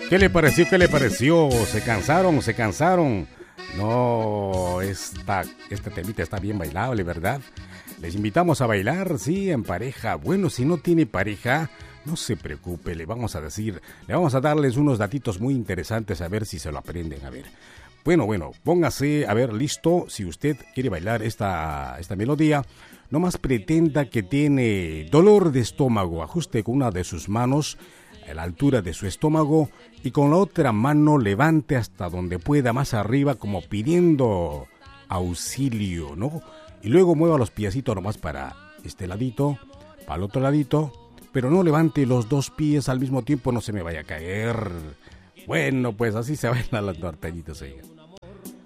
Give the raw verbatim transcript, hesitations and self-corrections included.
¿Qué le pareció? ¿Qué le pareció? ¿Se cansaron? ¿Se cansaron? No, esta, esta temita está bien bailable, ¿verdad? Les invitamos a bailar, sí, en pareja. Bueno, si no tiene pareja, no se preocupe, le vamos a decir, le vamos a darles unos datitos muy interesantes a ver si se lo aprenden, a ver. Bueno, bueno, póngase, a ver, listo, si usted quiere bailar esta, esta melodía, no más pretenda que tiene dolor de estómago, ajuste con una de sus manos a la altura de su estómago y con la otra mano levante hasta donde pueda, más arriba, como pidiendo auxilio, ¿no? Y luego mueva los piecitos nomás para este ladito, para el otro ladito, pero no levante los dos pies al mismo tiempo, no se me vaya a caer. Bueno, pues así se bailan las norteñitas, oiga.